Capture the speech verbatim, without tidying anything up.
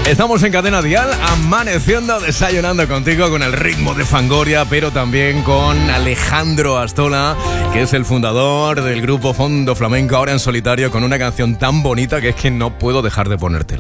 Estamos en Cadena Dial, amaneciendo, desayunando contigo con el ritmo de Fangoria, pero también con Alejandro Astola, que es el fundador del grupo Fondo Flamenco, ahora en solitario, con una canción tan bonita que es que no puedo dejar de ponértela.